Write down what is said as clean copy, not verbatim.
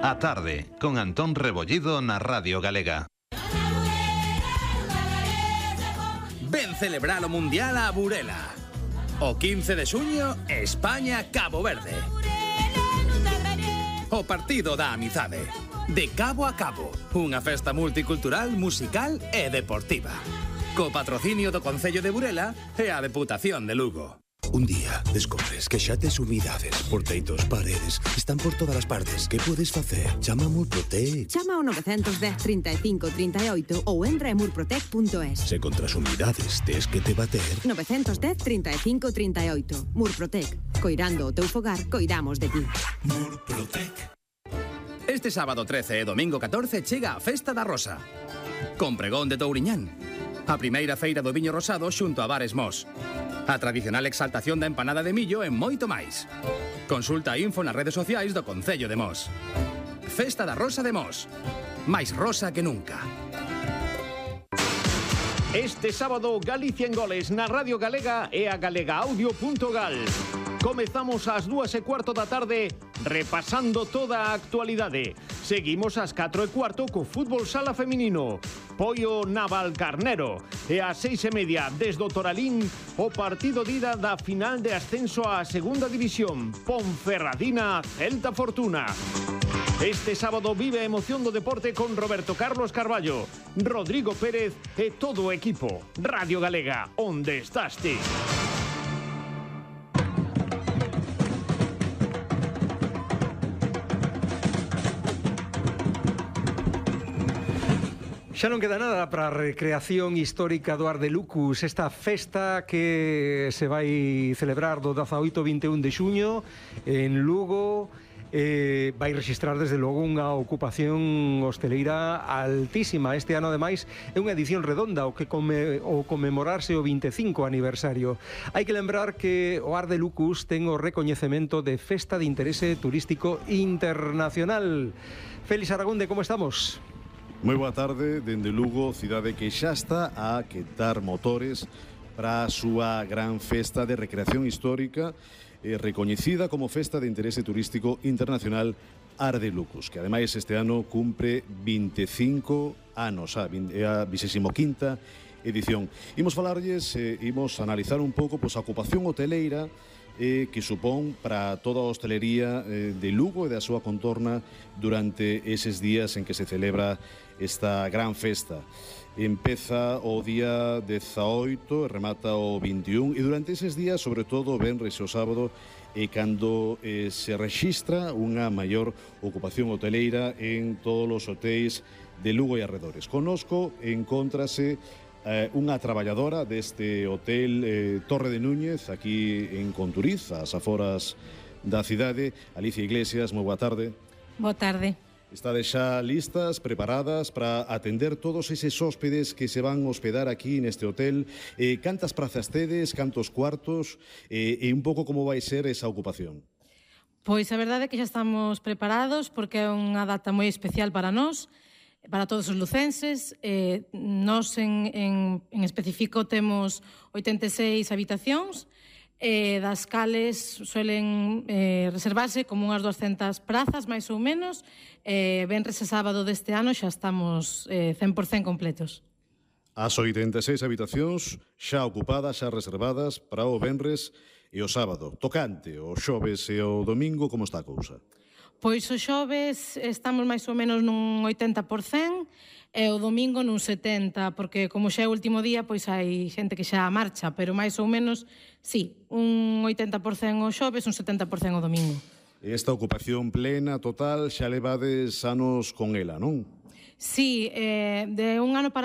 A tarde, con Antón Rebollido na Radio Galega. Ven celebrar o Mundial a Burela. O 15 de xuño, España-Cabo Verde. O partido da amizade. De cabo a cabo, unha festa multicultural, musical e deportiva. Co patrocinio do Concello de Burela e a Deputación de Lugo. Un día descobres que xa tes umidades, porteitos, paredes, están por todas as partes. Que podes facer? Chama a Murprotec. Chama ao 910 35 38 ou entra en murprotec.es. Se contra as umidades tes que te bater. 910 35 38. Murprotec. Coirando o teu fogar, coiramos de ti. Murprotec. Este sábado 13 e domingo 14 chega a Festa da Rosa. Con pregón de Touriñán. A primeira feira do viño rosado xunto a Bares Mos. A tradicional exaltación da empanada de millo e moito máis. Consulta a info nas redes sociais do Concello de Mos. Festa da Rosa de Mos. Máis rosa que nunca. Este sábado, Galicia en Goles na Radio Galega e a galegaaudio.gal. Comezamos ás 2:15 da tarde repasando toda a actualidade. Seguimos ás 4:15 co fútbol sala feminino. Poio Navalcarnero. E ás 6:30 desde o Toralín o partido de ida da final de ascenso á segunda división. Ponferradina Celta Fortuna. Este sábado vive a emoción do deporte con Roberto Carlos Carballo, Rodrigo Pérez e todo o equipo. Radio Galega, onde estás ti? Xa non queda nada para a recreación histórica do Ardelucus, esta festa que se vai celebrar do 18-21 de xuño en Lugo. Vai registrar desde logo unha ocupación hosteleira altísima. Este ano, ademais, é unha edición redonda o conmemorarse o 25 aniversario. Hai que lembrar que o Ardelucus ten o recoñecemento de Festa de Interese Turístico Internacional. Félix Aragonde, como estamos? Moi boa tarde, dende Lugo, cidade que xa está a quetar motores para a súa gran festa de recreación histórica recoñecida como Festa de Interese Turístico Internacional Ardelucus, que ademais este ano cumpre 25 anos, a 25ª edición. Imos falarlles, imos analizar un pouco a ocupación hoteleira que supón para toda a hostelería de Lugo e da súa contorna durante eses días en que se celebra esta gran festa. Empeza o día 18 e remata o 21 e durante eses días, sobre todo o venres e o sábado, é cando se rexistra unha maior ocupación hoteleira en todos os hotéis de Lugo e arredores. Connosco encóntrase unha traballadora deste hotel Torre de Núñez, aquí en Conturiz, ás aforas da cidade. Alicia Iglesias, moi boa tarde. Boa tarde. Estades xa listas, preparadas para atender todos eses hóspedes que se van hospedar aquí neste hotel? Cantas prazas tedes, cantos cuartos e un pouco como vai ser esa ocupación? Pois a verdade é que xa estamos preparados porque é unha data moi especial para nós, para todos os lucenses. Nós en específico temos 86 habitacións, das cales suelen reservarse como unhas 200 prazas, máis ou menos. Venres e sábado deste ano xa estamos 100% completos. As 86 habitacións xa ocupadas, xa reservadas para o venres e o sábado. Tocante o xoves e o domingo, como está a cousa? Pois o xoves estamos máis ou menos nun 80% e o domingo nun 70%, porque como xa é o último día, pois hai xente que xa marcha, pero máis ou menos, sí, un 80% o xoves, un 70% o domingo. Esta ocupación plena, total, xa levades anos con ela, non? Sí, de un ano para